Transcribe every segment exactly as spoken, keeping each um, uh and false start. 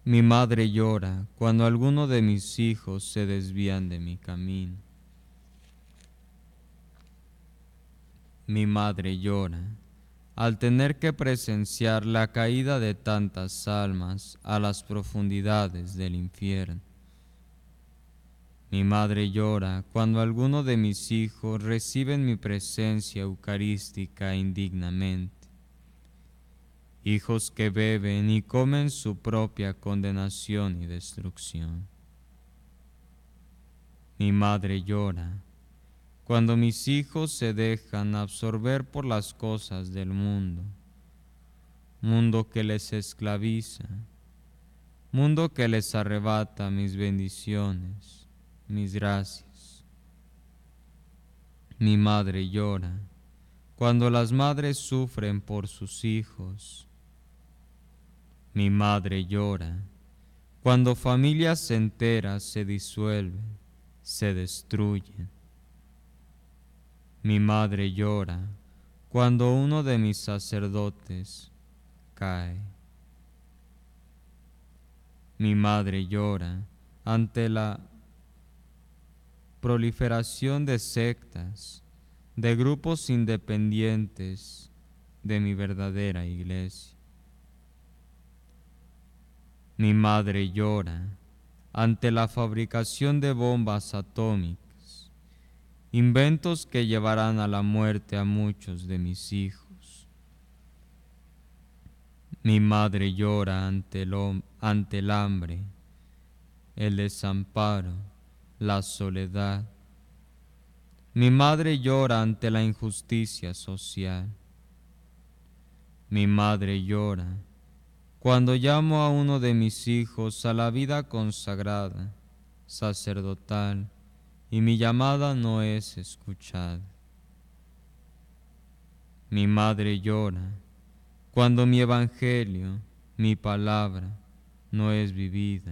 Mi madre llora cuando alguno de mis hijos se desvían de mi camino. Mi madre llora al tener que presenciar la caída de tantas almas a las profundidades del infierno. Mi madre llora cuando alguno de mis hijos reciben mi presencia eucarística indignamente. Hijos que beben y comen su propia condenación y destrucción. Mi madre llora cuando mis hijos se dejan absorber por las cosas del mundo, mundo que les esclaviza, mundo que les arrebata mis bendiciones, mis gracias. Mi madre llora cuando las madres sufren por sus hijos. Mi madre llora cuando familias enteras se disuelven, se destruyen. Mi madre llora cuando uno de mis sacerdotes cae. Mi madre llora ante la proliferación de sectas, de grupos independientes de mi verdadera iglesia. Mi madre llora ante la fabricación de bombas atómicas, inventos que llevarán a la muerte a muchos de mis hijos. Mi madre llora ante el, ante el hambre, el desamparo, la soledad. Mi madre llora ante la injusticia social. Mi madre llora cuando llamo a uno de mis hijos a la vida consagrada, sacerdotal, y mi llamada no es escuchada. Mi madre llora cuando mi evangelio, mi palabra, no es vivida.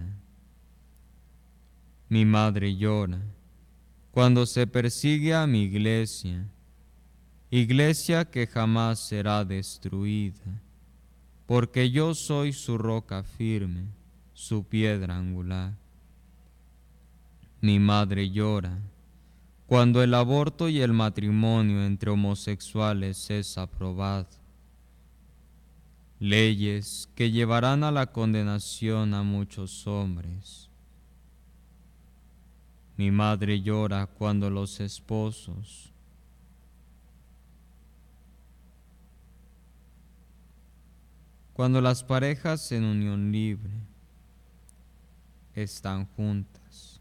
Mi madre llora cuando se persigue a mi iglesia, iglesia que jamás será destruida, porque yo soy su roca firme, su piedra angular. Mi madre llora cuando el aborto y el matrimonio entre homosexuales es aprobado, leyes que llevarán a la condenación a muchos hombres. Mi madre llora cuando los esposos Cuando las parejas en unión libre están juntas.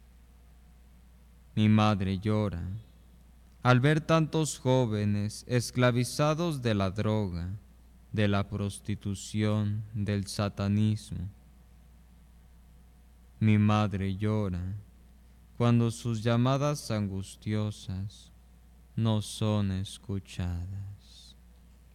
Mi madre llora al ver tantos jóvenes esclavizados de la droga, de la prostitución, del satanismo. Mi madre llora cuando sus llamadas angustiosas no son escuchadas.